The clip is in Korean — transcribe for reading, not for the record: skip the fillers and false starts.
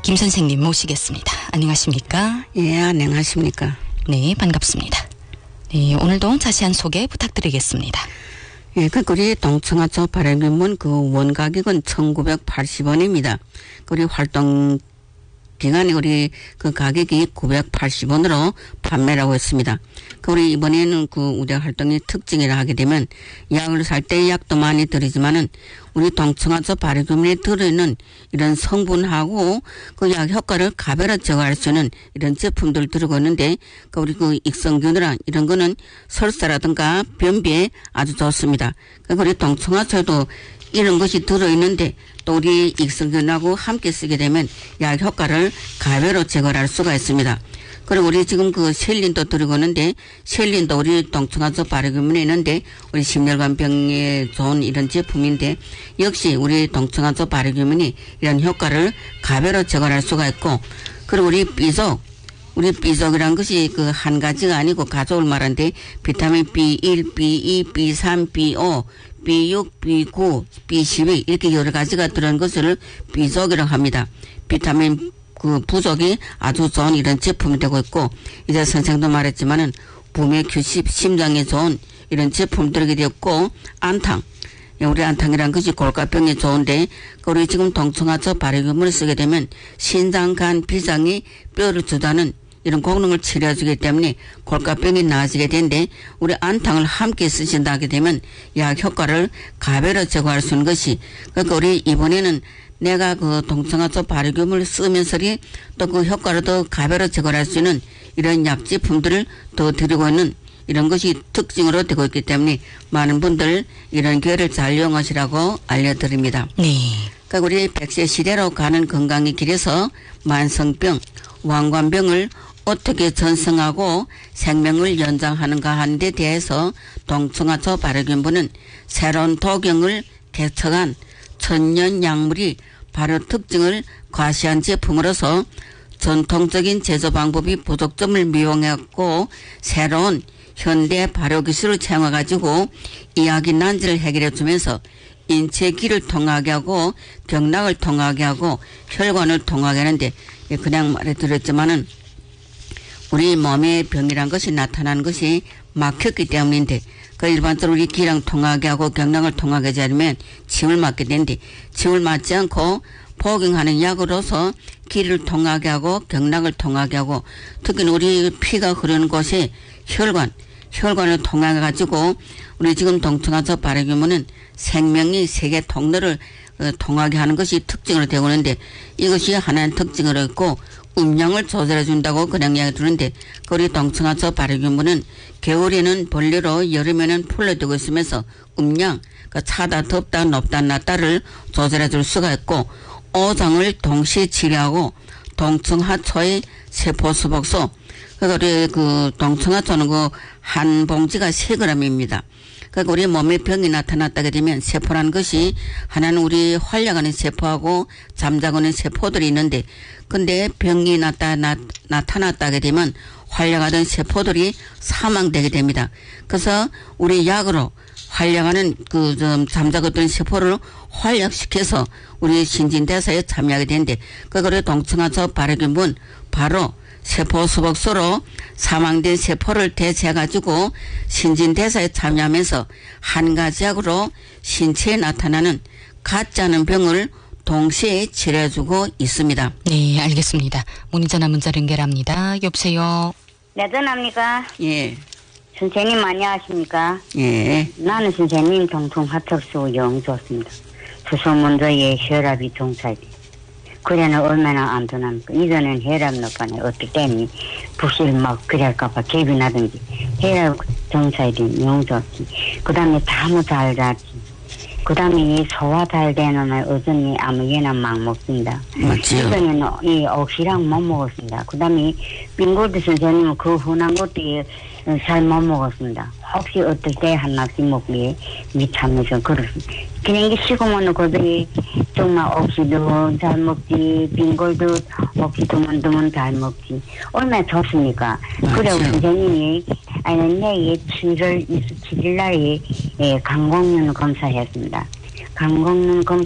김 선생님 모시겠습니다. 안녕하십니까? 예, 안녕하십니까? 네, 반갑습니다. 네, 오늘도 자세한 소개 부탁드리겠습니다. 예, 우리 동청하초 발해균문 원 가격은 1,980원입니다. 우리 활동 기간에 우리 가격이 980원으로 판매를 하고 있습니다. 우리 이번에는 우리 활동의 특징이라 하게 되면 약을 살 때 약도 많이 들이지만은 우리 동청하초 발해균문에 들어있는 이런 성분하고 약 효과를 가벼로 제거할 수 있는 이런 제품들 들어가 있는데 우리 익성균이랑 이런 거는 설사라든가 변비에 아주 좋습니다. 우리 동청하초에도 이런 것이 들어있는데 또 우리 익성균하고 함께 쓰게 되면 약 효과를 가벼로 제거할 수가 있습니다. 그리고 우리 지금 셀린도 들어가는데 셀린도 우리 동청하초 발해균문에 있는데 우리 심혈관 병에 좋은 이런 제품인데 역시 우리 동청하초 발해균문이 이런 효과를 가벼로 제거할 수가 있고 그리고 우리 B족이란 것이 한 가지가 아니고 가족을 말하는데 비타민 B1, B2, B3, B5, B6, B9, B12 이렇게 여러 가지가 들어간 것을 B족이라고 합니다. 비타민 부족이 아주 좋은 이런 제품이 되고 있고 이제 선생도 말했지만은 부메 규십 심장에 좋은 이런 제품들이 되었고 안탕 우리 안탕이란 것이 골가병에 좋은데 우리 지금 동청하초 발해균문을 쓰게 되면 신장, 간, 비장이 뼈를 주다는 이런功能을 치료해주기 때문에 골가병이 나아지게 되는데 우리 안탕을 함께 쓰신다 하게 되면 약 효과를 가벼로 제거할 수 있는 것이 그러니까 우리 이번에는 내가 동청하초 발해균문을 쓰면서 또 효과를 더 가벼로 제거할 수 있는 이런 약 제품들을 더 드리고 있는 이런 것이 특징으로 되고 있기 때문에 많은 분들 이런 기회를 잘 이용하시라고 알려드립니다. 네. 그러니까 우리 100세 시대로 가는 건강의 길에서 만성병, 왕관병을 어떻게 전승하고 생명을 연장하는가 하는 데 대해서 동청하초 발해균문은 새로운 도경을 개척한 천년 약물이 발효 특징을 과시한 제품으로서 전통적인 제조 방법이 부족점을 미용했고 새로운 현대 발효 기술을 채용해가지고 이야기 난제를 해결해 주면서 인체 기를 통하게 하고 경락을 통하게 하고 혈관을 통하게 하는데 그냥 말해드렸지만은 우리 몸의 병이란 것이 나타나는 것이 막혔기 때문인데 일반적으로 우리 기랑 통하게 하고 경락을 통하게 하지 않으면 침을 맞게 되는데 침을 맞지 않고 복용하는 약으로서 기를 통하게 하고 경락을 통하게 하고 특히 우리 피가 흐르는 곳이 혈관을 통하게 가지고 우리 지금 동청하초 발해균문은 생명이 세계 통로를 통하게 하는 것이 특징으로 되고 있는데 이것이 하나의 특징으로 있고 음양을 조절해 준다고 그냥 이야기 드는데 우리 동청하초 발해균문은 겨울에는 벌레로 여름에는 풀로 되고 있으면서 음양 차다 덥다 높다 낮다를 조절해 줄 수가 있고 오장을 동시에 치료하고 동청하초의 세포수복소 우리 동청하초는 한 봉지가 3g입니다. 그러니까 우리 몸에 병이 나타났다게 되면 세포라는 것이 하나는 우리 활력하는 세포하고 잠자고는 세포들이 있는데 근데 병이 나타났다게 되면 활력하던 세포들이 사망되게 됩니다. 그래서 우리 약으로 활력하는 잠자고 있던 세포를 활력시켜서 우리 신진대사에 참여하게 되는데 그거를 동청하초 발해균문 바로 세포 수복소로 사망된 세포를 대체해가지고 신진대사에 참여하면서 한 가지 약으로 신체에 나타나는 가짜는 병을 동시에 치료해주고 있습니다. 네, 알겠습니다. 문의전화 문자 연결합니다. 여보세요. 네, 전화입니까? 예. 선생님 안녕하십니까? 예. 나는 선생님 동청하초수 영 좋습니다. 수소문제에 혈압이 정찰돼. 그래는 얼마나 안전합니까? 이거는 혈압 높아네. 어떨 때는 부실 그럴까봐 갭이 나든지 혈압 정찰돼 영 좋지. 그 다음에 잠을 잘 자지. 그 다음에 이 소화 잘 되는 날 어전히 아무개나 막 먹습니다. 맞지요. 이거는 이 억시랑 못 먹었습니다. 그 다음에 빙골드 선생님은 흔한 것도 잘 못 먹었습니다. 혹시 어떨 때 하나씩 먹기에 미참해서 그렇습니다. 그냥 게 시고만 거들이 정말 억시도 잘 먹지 빙골도 억시 드문드문 잘 먹지 얼마나 좋습니까? 그리고 선생님이 내일 7월 27일 날에 강공륜 검사했습니다. 강공륜 검사